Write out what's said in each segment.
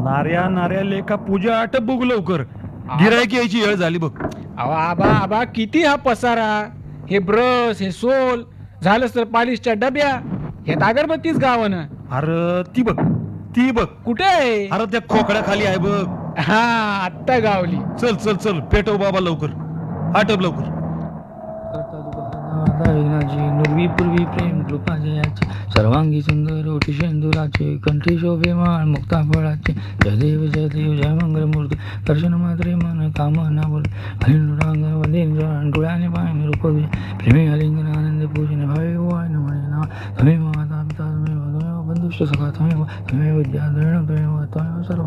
नार्या नार्या लेखा पूजा आटप बघू लवकर. गिरायकी यायची वेळ झाली बघ. अहो आबा आबा किती हा पसारा. हे ब्रश, हे सोल, झालंच तर पालिशच्या डब्या, हे अगरबत्तीच गावानं. अरे ती बघ, ती बघ. कुठे आहे? अरे त्या खोकड्या खाली आहे बघ. हा आत्ता गावली. चल चल चल पेटव बाबा लवकर, आटप लवकर. नुर्वी पूर्वी प्रेम कृपा जयाची सर्वांगी सुंदर ओटी शेंदुराचे कंठी शोभे माळ मुक्ता फळाचे जय देव जय मंगल मूर्ती दर्शन मात्रे मन कामना बोल हरिंद्रांग वंदेंद्र डोळ्याने पायाने रूपवे प्रेमी अलिंगन आनंद पूजन भावे वाय नमने ना तमेव माता पिता तमेव बंधुश्च सखा तमेव विद्या द्रविण तमेव सर्व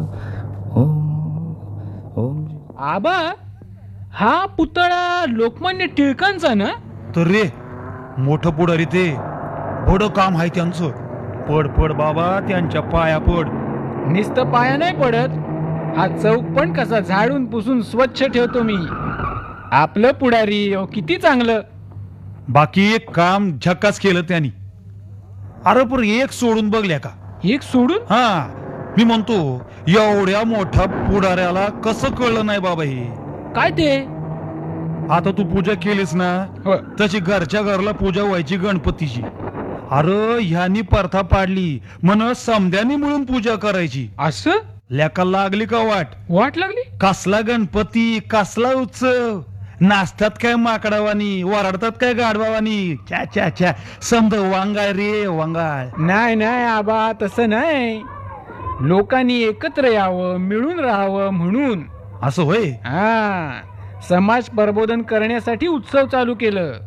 ओम ओम. आबा हा पुतळा लोकमान्य टिळकांचा ना? तर रे मोठं पुढारी ते, बड काम आहे त्यांचं. पड पड बाबा त्यांच्या पाया पड. नुसतं पाया नाही पडत, हा चौक पण कसा झाडून पुसून स्वच्छ ठेवतो मी. आपलं पुढारी किती चांगलं. बाकी एक काम झक्काच केलं त्यांनी. अरे पण एक सोडून बघल्या का? एक सोडून? हा मी म्हणतो एवढ्या मोठ्या पुढाऱ्याला कसं कळलं नाही बाबा हे? काय ते? आता तू पूजा केलीस ना, हो. तशी घरच्या घरला पूजा व्हायची गणपतीची. अरे ह्यानी प्रथा पाडली म्हण समध्यानी मिळून पूजा करायची. असं लेका लागली का वाट लागली? कसला गणपती, कसला उत्सव. नाचतात काय माकडावानी, वरडतात काय गाढवावानी. च्या च्या च्या समद वांगाळ रे वांगाळ. नाही नाही आबा तसं नाही. लोकांनी एकत्र यावं, मिळून राहावं म्हणून. असं होय? हा समाज प्रबोधन करण्यासाठी उत्सव चालू केलं.